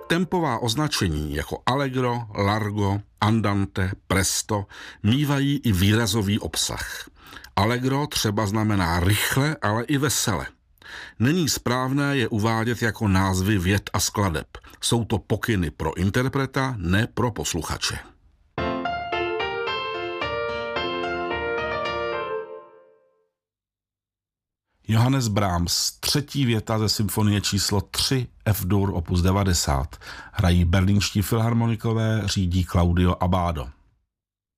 Tempová označení jako allegro, largo, andante, presto mívají i výrazový obsah. Allegro třeba znamená rychle, ale i vesele. Není správné je uvádět jako názvy vět a skladeb. Jsou to pokyny pro interpreta, ne pro posluchače. Johannes Brahms, 3. věta ze symfonie číslo 3 F-dur opus 90. Hrají berlínští filharmonikové, řídí Claudio Abbado.